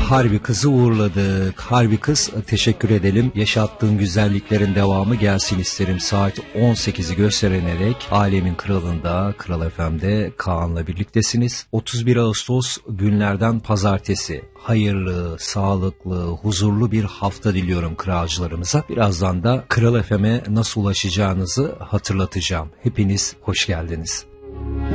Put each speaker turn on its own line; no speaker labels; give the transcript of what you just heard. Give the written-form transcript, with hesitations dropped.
Harbi Kız'ı uğurladık. Harbi Kız, teşekkür edelim. Yaşattığın güzelliklerin devamı gelsin isterim. Saat 18'i göstererek Alemin Kralı'nda, Kral FM'de Kaan'la birliktesiniz. 31 Ağustos günlerden pazartesi. Hayırlı, sağlıklı, huzurlu bir hafta diliyorum kralcılarımıza. Birazdan da Kral FM'e nasıl ulaşacağınızı hatırlatacağım. Hepiniz hoş geldiniz.